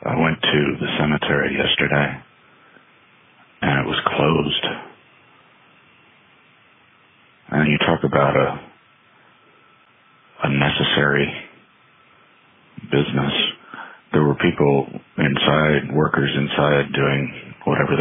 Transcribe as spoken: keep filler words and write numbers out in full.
I went to the cemetery yesterday, and it was closed. And you talk about a a necessary business. There were people inside, workers inside, doing whatever